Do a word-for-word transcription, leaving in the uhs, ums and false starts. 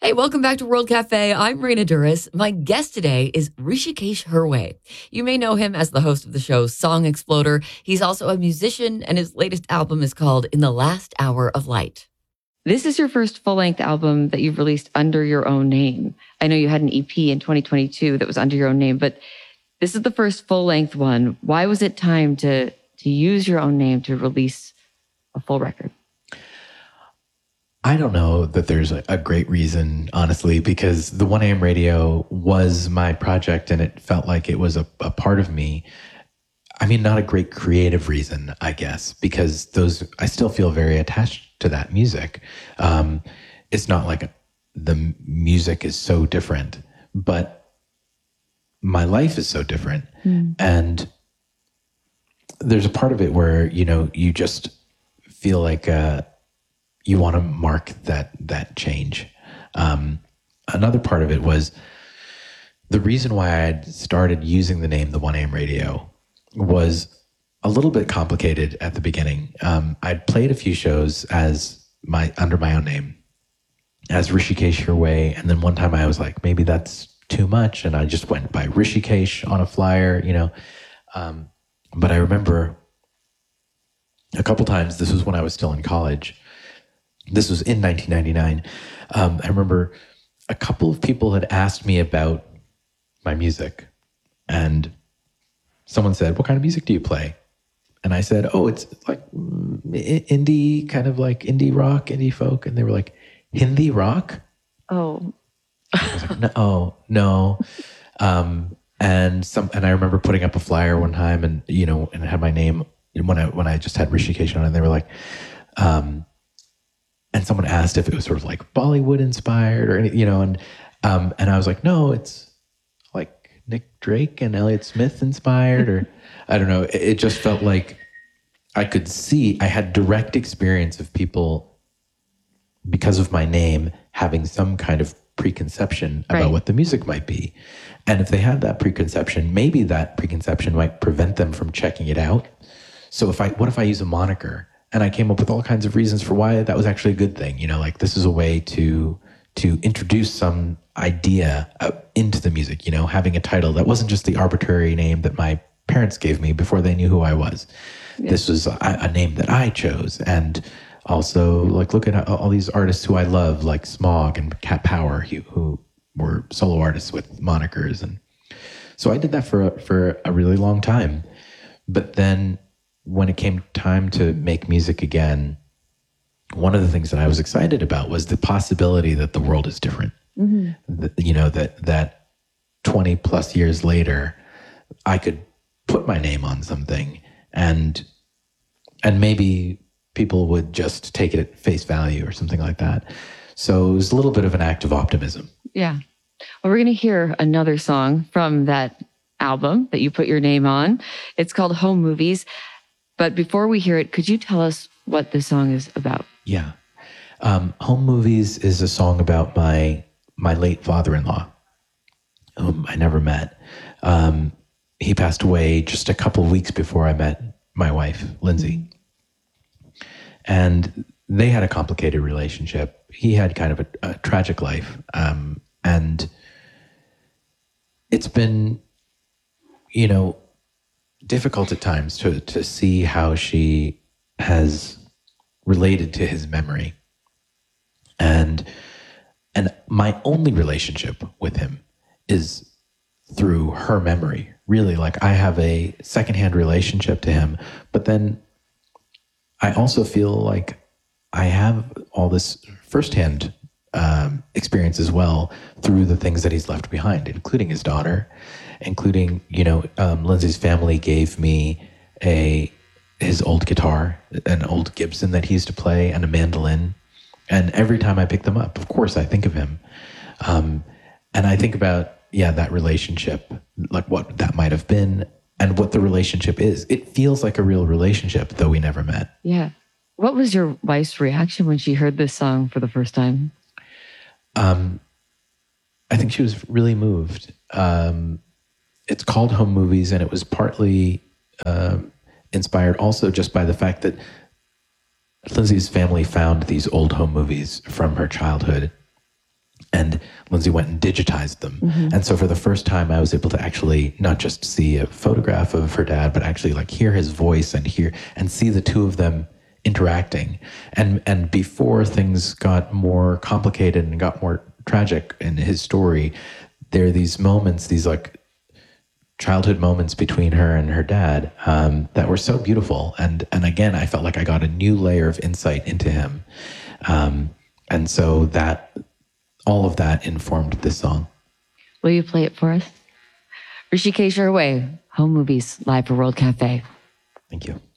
Hey, welcome back to World Cafe. I'm Raina Duras. My guest today is Hrishikesh Hirway. You may know him as the host of the show Song Exploder. He's also a musician, and his latest album is called In the Last Hour of Light. This is your first full-length album that you've released under your own name. I know you had an E P in twenty twenty-two that was under your own name, but this is the first full-length one. Why was it time to, to use your own name to release a full record? I don't know that there's a, a great reason, honestly, because the one A M Radio was my project and it felt like it was a, a part of me. I mean, not a great creative reason, I guess, because those, I still feel very attached to that music. Um, it's not like the music is so different, but my life is so different. Mm. And there's a part of it where, you know, you just feel like, uh, you want to mark that that change. Um, another part of it was the reason why I had started using the name The one A M Radio was a little bit complicated at the beginning. Um, I'd played a few shows as my under my own name, as Hrishikesh Hirway, and then one time I was like, maybe that's too much, and I just went by Hrishikesh on a flyer, you know. Um, but I remember a couple times, this was when I was still in college, this was in nineteen ninety-nine. Um, I remember a couple of people had asked me about my music, and someone said, "What kind of music do you play?" And I said, "Oh, it's like indie, kind of like indie rock, indie folk." And they were like, "Hindi rock?" Oh, I was like, "No, oh, no." Um, and some, and I remember putting up a flyer one time, and you know, and it had my name when I when I just had Hrishikesh on it. And they were like, um. And someone asked if it was sort of like Bollywood inspired or anything, you know, and um, and I was like, no, it's like Nick Drake and Elliott Smith inspired, or I don't know. It, it just felt like I could see, I had direct experience of people, because of my name, having some kind of preconception about right. what the music might be. And if they had that preconception, maybe that preconception might prevent them from checking it out. So if I, what if I use a moniker? And I came up with all kinds of reasons for why that was actually a good thing. You know, like this is a way to to introduce some idea uh, into the music, you know, having a title that wasn't just the arbitrary name that my parents gave me before they knew who I was. Yeah. This was a, a name that I chose. And also, like, look at all these artists who I love, like Smog and Cat Power, who, who were solo artists with monikers. And so I did that for a, for a really long time. But then when it came time to make music again, one of the things that I was excited about was the possibility that the world is different. Mm-hmm. That, you know, that that twenty plus years later, I could put my name on something and and maybe people would just take it at face value or something like that. So it was a little bit of an act of optimism. Yeah. Well, we're going to hear another song from that album that you put your name on. It's called Home Movies. But before we hear it, could you tell us what the song is about? Yeah. Um, Home Movies is a song about my my late father-in-law, whom I never met. Um, he passed away just a couple of weeks before I met my wife, Lindsay. And they had a complicated relationship. He had kind of a, a tragic life. Um, and it's been, you know, difficult at times to to see how she has related to his memory. And and my only relationship with him is through her memory. Really, like I have a secondhand relationship to him, but then I also feel like I have all this firsthand um, experience as well through the things that he's left behind, including his daughter, including, you know, um, Lindsay's family gave me a his old guitar, an old Gibson that he used to play, and a mandolin. And every time I pick them up, of course, I think of him. Um, and I think about, yeah, that relationship, like what that might have been and what the relationship is. It feels like a real relationship, though we never met. Yeah. What was your wife's reaction when she heard this song for the first time? Um, I think she was really moved. Um, it's called Home Movies, and it was partly um, inspired also just by the fact that Lindsay's family found these old home movies from her childhood, And Lindsay went and digitized them. Mm-hmm. And so for the first time, I was able to actually not just see a photograph of her dad, but actually like hear his voice and hear and see the two of them interacting. And and before things got more complicated and got more tragic in his story, there are these moments, these like childhood moments between her and her dad um, that were so beautiful. And and again, I felt like I got a new layer of insight into him. Um, and so that all of that informed this song. Will you play it for us? Hrishikesh Hirway, Home Movies, live for World Cafe. Thank you.